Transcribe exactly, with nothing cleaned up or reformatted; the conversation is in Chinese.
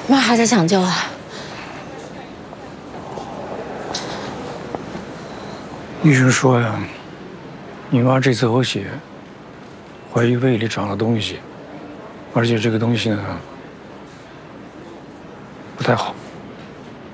妈还在抢救啊。 医生说呀，你妈这次呕血，怀疑胃里长了东西，而且这个东西呢不太好。